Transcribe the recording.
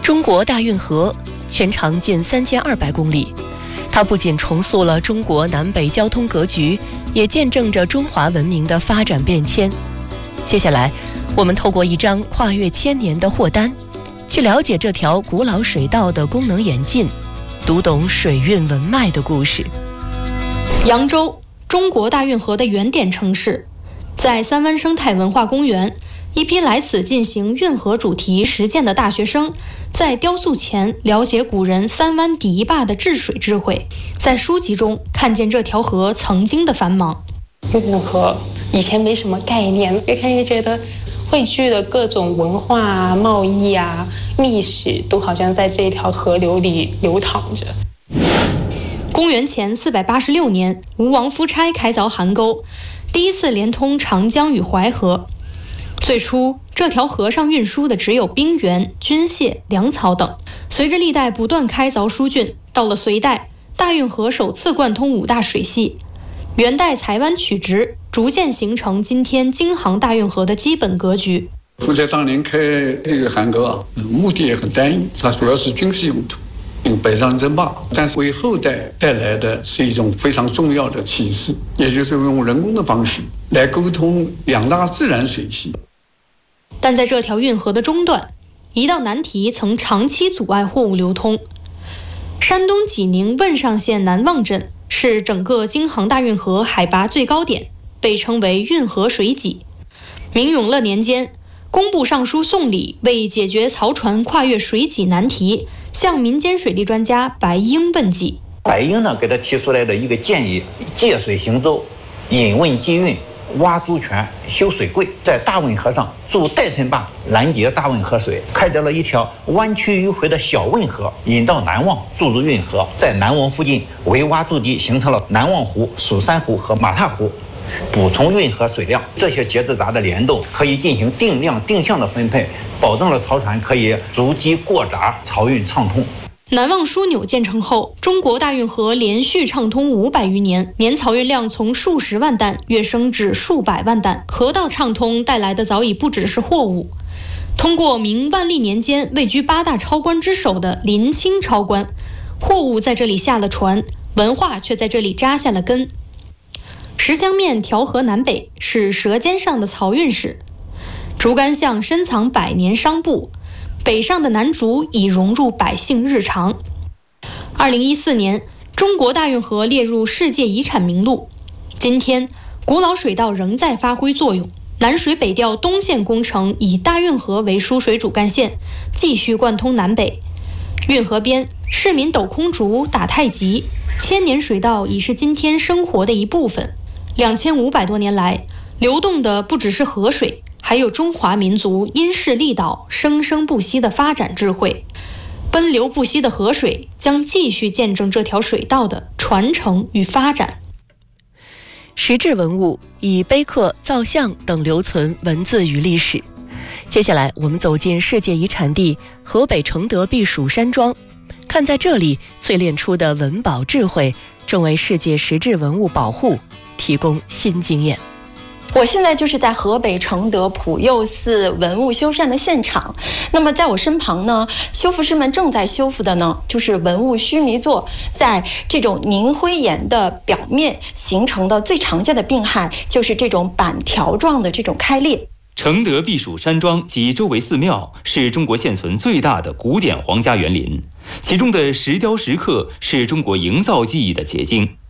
中国大运河全长近3200公里，它不仅重塑了中国南北交通格局，也见证着中华文明的发展变迁。接下来，我们透过一张跨越千年的货单，去了解这条古老水道的功能演进，读懂水运文脉的故事。 扬州，中国大运河的原点城市，在三湾生态文化公园，一批来此进行运河主题实践的大学生，在雕塑前了解古人三湾第一坝的治水智慧，在书籍中看见这条河曾经的繁忙。 运河以前没什么概念，越看越觉得汇聚的各种文化啊、贸易啊、历史，都好像在这条河流里流淌着。 公元前486年，吴王夫差开凿邗沟，第一次连通长江与淮河。最初，这条河上运输的只有兵员、军械、粮草等。随着历代不断开凿疏浚，到了隋代，大运河首次贯通5大水系。元代采湾曲直，逐渐形成今天京杭大运河的基本格局。 夫差当年开这个邗沟啊，目的也很单一，它主要是军事用途，北上争霸，但是为后代带来的是一种非常重要的启示，也就是用人工的方式来沟通2大自然水系。 但在这条运河的中段，一道难题曾长期阻碍货物流通。山东济宁汶上县南望镇是整个京杭大运河海拔最高点，被称为运河水脊。明永乐年间，工部尚书宋礼为解决漕船跨越水脊难题，向民间水利专家白英问计。 白英呢给他提出来的一个建议：借水行舟，引汶济运，挖租泉，修水柜，在大汶河上筑代称坝，拦截大汶河水，开凿了一条弯曲迂回的小汶河，引到南望，注入运河，在南望附近围挖筑堤，形成了南望湖、蜀山湖和马踏湖，补充运河水量。这些节制闸的联动可以进行定量定向的分配，保证了漕船可以逐级过闸，漕运畅通。 南望枢纽建成后，中国大运河连续畅通500余年，年漕运量从数十万担跃升至数百万担。河道畅通带来的早已不只是货物。通过明万历年间位居8大超官之首的临清超官，货物在这里下了船，文化却在这里扎下了根。石香面调河南北是舌尖上的漕运史，竹竿巷深藏100年商埠，北上的南竹已融入百姓日常。2014年，中国大运河列入世界遗产名录。今天，古老水道仍在发挥作用。南水北调东线工程以大运河为输水主干线，继续贯通南北。运河边，市民抖空竹、打太极，千年水道已是今天生活的一部分。2500多年来，流动的不只是河水，还有中华民族因势利导、生生不息的发展智慧。奔流不息的河水将继续见证这条水道的传承与发展。 石质文物以碑刻、造像等留存文字与历史。接下来，我们走进世界遗产地河北承德避暑山庄，看在这里淬炼出的文保智慧，正为世界石质文物保护提供新经验。 我现在就是在河北承德普佑寺文物修缮的现场。那么在我身旁呢，修复师们正在修复的呢，就是文物须弥座。在这种凝灰岩的表面形成的最常见的病害，就是这种板条状的这种开裂。 承德避暑山庄及周围寺庙是中国现存最大的古典皇家园林，其中的石雕石刻是中国营造技艺的结晶。